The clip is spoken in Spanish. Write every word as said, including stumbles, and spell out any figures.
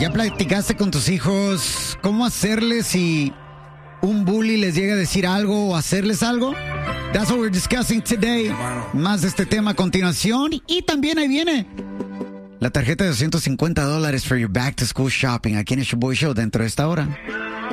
¿Ya platicaste con tus hijos cómo hacerles si un bully les llega a decir algo o hacerles algo? That's what we're discussing today. Bueno. Más de este tema a continuación. Y también ahí viene la tarjeta de doscientos cincuenta dólares for your back to school shopping aquí en el Show Boy Show dentro de esta hora.